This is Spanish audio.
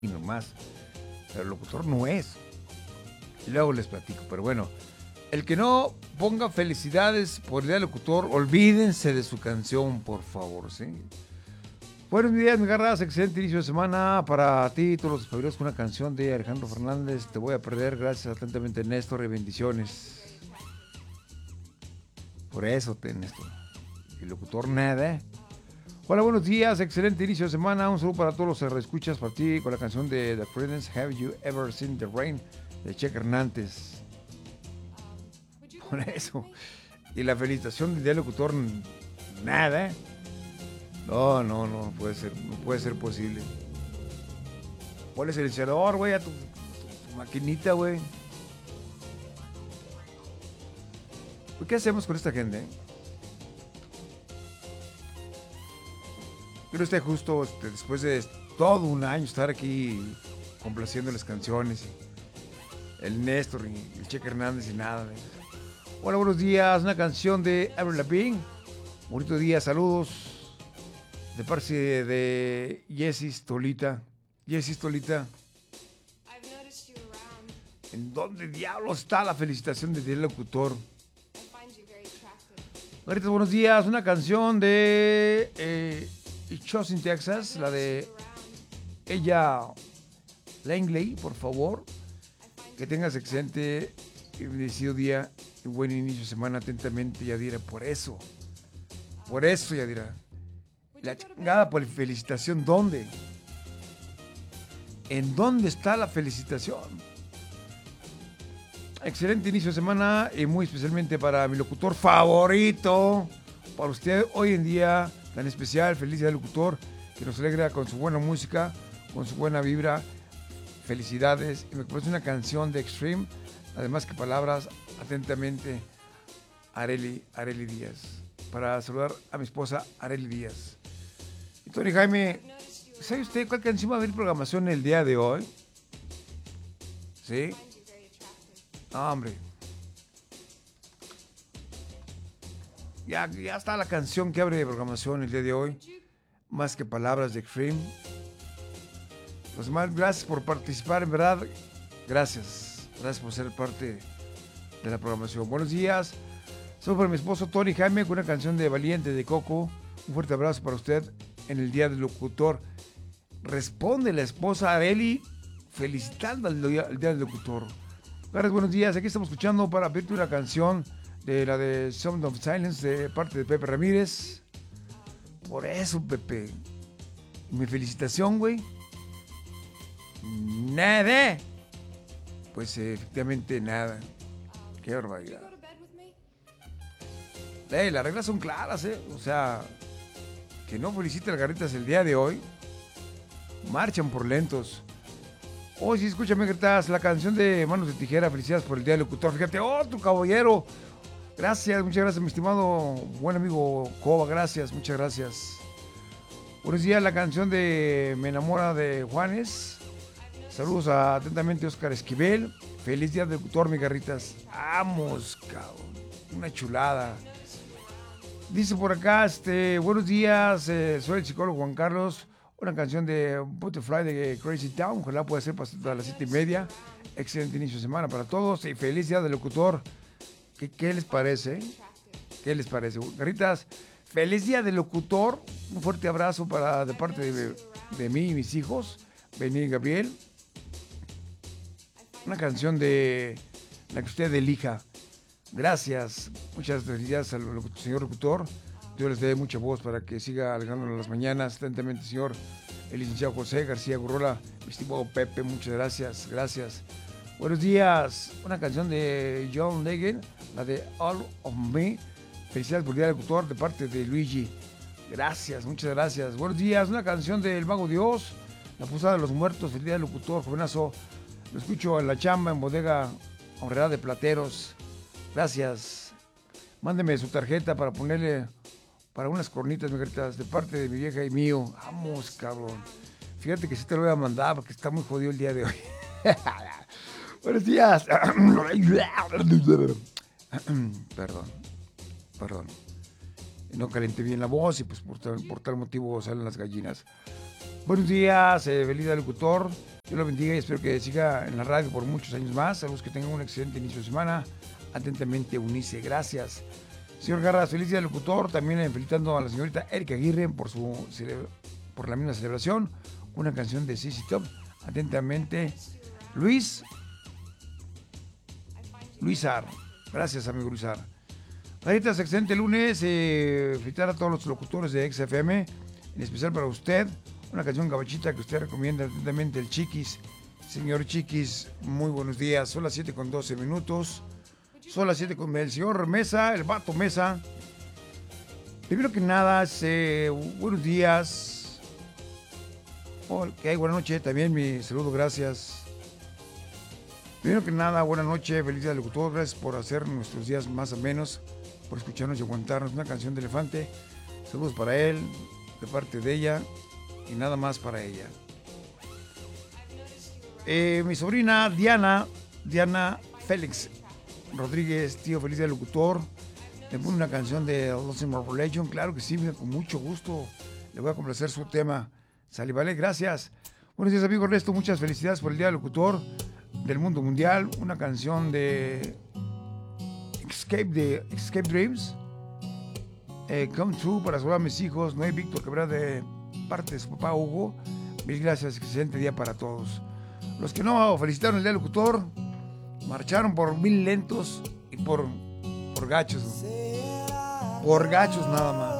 y nomás. Pero el locutor no es. Y luego les platico, pero bueno. El que no ponga felicidades por el día del locutor, olvídense de su canción, por favor, ¿sí? Buenos días, mi garras, excelente inicio de semana para ti, todos los espabilados con una canción de Alejandro Fernández, Te voy a perder, gracias atentamente Néstor y bendiciones. Por eso, Néstor. El locutor nada. Hola, buenos días, excelente inicio de semana, un saludo para todos los escuchas para ti con la canción de The Creedence, Have You Ever Seen the Rain, de Che Hernández. Por eso. Y la felicitación del locutor, nada. No puede ser posible. ¿Cuál es el iniciador, güey? A tu maquinita, güey. ¿Qué hacemos con esta gente? Pero justo después de todo un año estar aquí complaciendo las canciones. El Néstor y el Che Hernández y nada. Hola, buenos días. Una canción de Avril Lavigne. Bonito día, saludos. De parte de Jessie Stolita. Jessie Stolita. ¿En dónde diablos está la felicitación del locutor? Ahorita, buenos días. Una canción de Chosin, Texas. La de ella Langley, por favor. Que tengas excelente y bendecido día y buen inicio de semana. Atentamente, Yadira. Por eso, Yadira. La chingada por felicitación, ¿dónde? ¿En dónde está la felicitación? Excelente inicio de semana y muy especialmente para mi locutor favorito, para usted hoy en día tan especial, feliz día del locutor, que nos alegra con su buena música, con su buena vibra. Felicidades. Y me parece una canción de Extreme, además que palabras, atentamente, Arely Díaz. Para saludar a mi esposa Arely Díaz. Y Tony Jaime, ¿sabe usted cuál canción va a haber programación el día de hoy? ¿Sí? No, hombre. Ya está la canción que abre programación el día de hoy. Más que palabras de Extreme. Los demás, gracias por participar, en verdad. Gracias por ser parte de la programación. Buenos días. Soy para mi esposo Tony Jaime con una canción de Valiente de Coco. Un fuerte abrazo para usted en el día del locutor. Responde la esposa Arely felicitando al día del locutor. Gracias, buenos días. Aquí estamos escuchando para abrirte una canción de la de Sound of Silence de parte de Pepe Ramírez. Por eso, Pepe. Mi felicitación, güey. Nada. Pues efectivamente nada. Qué barbaridad. Las reglas son claras, O sea, que no felicite al Garritas el día de hoy. Marchan por lentos. Oh, sí, escúchame, Garritas, la canción de Manos de Tijera, felicidades por el día del locutor. Fíjate, tu caballero. Gracias, muchas gracias, mi estimado buen amigo Coba, gracias, muchas gracias. Buenos días, la canción de Me enamora de Juanes. Saludos atentamente, Oscar Esquivel. Feliz día del locutor, mi Garritas. Vamos, cabrón. Una chulada. Dice por acá, buenos días, soy el psicólogo Juan Carlos. Una canción de Butterfly de Crazy Town. Ojalá pueda ser a las 7:30. Excelente inicio de semana para todos. Y feliz día del locutor. ¿Qué les parece? ¿Qué les parece? Garritas, feliz día del locutor. Un fuerte abrazo de parte de mí y mis hijos, Bení y Gabriel. Una canción de la que usted elija. Gracias. Muchas felicidades al señor locutor. Dios les dé mucha voz para que siga alegrándonos las mañanas. Atentamente, señor el licenciado José García Gurrola. Mi estimado Pepe, muchas gracias. Gracias. Buenos días. Una canción de John Legend, la de All of Me. Felicidades por el día del locutor de parte de Luigi. Gracias, muchas gracias. Buenos días. Una canción del Mago Dios, La Posada de los Muertos, el día del locutor, jovenazo. Lo escucho en la chamba, en bodega Honrera de Plateros. Gracias. Mándeme su tarjeta para ponerle para unas cornitas, Garritas, de parte de mi vieja y mío. Vamos, cabrón. Fíjate que sí te lo voy a mandar porque está muy jodido el día de hoy. Buenos días. Perdón. No calenté bien la voz y pues por tal motivo salen las gallinas. Buenos días, feliz día locutor. Dios lo bendiga y espero que siga en la radio por muchos años más. Saludos, que tengan un excelente inicio de semana. Atentamente, Unice. Gracias. Señor Garras, feliz día locutor. También felicitando a la señorita Erika Aguirre por la misma celebración. Una canción de CC Top. Atentamente, Luis Ar. Gracias, amigo Luis Ar. Raditas, excelente lunes. Felicitar a todos los locutores de XFM, en especial para usted. Una canción gabachita que usted recomienda atentamente, el Chiquis. Señor Chiquis, muy buenos días. Son las 7:12. Son las 7 con el señor Mesa, el vato Mesa. Primero que nada, buenos días. ¿Qué hay? Buenas noches. También mi saludo, gracias. Primero que nada, buenas noches. Feliz día locutor. Gracias por hacer nuestros días más o menos, por escucharnos y aguantarnos. Una canción de Elefante. Saludos para él, de parte de ella. Y nada más para ella. Mi sobrina Diana Félix Rodríguez, tío, feliz día locutor. Le pone una canción de Lost in Relation. Claro que sí, con mucho gusto. Le voy a complacer su tema. Sale, vale, gracias. Buenos días, amigo Ernesto. Muchas felicidades por el día locutor del mundo mundial. Una canción de Escape Dreams. Come True para saludar a mis hijos, Noé y Víctor Quebrada, de parte de su papá Hugo. Mil gracias, excelente día para todos. Los que no felicitaron el día locutor marcharon por mil lentos y por gachos. Por gachos nada más.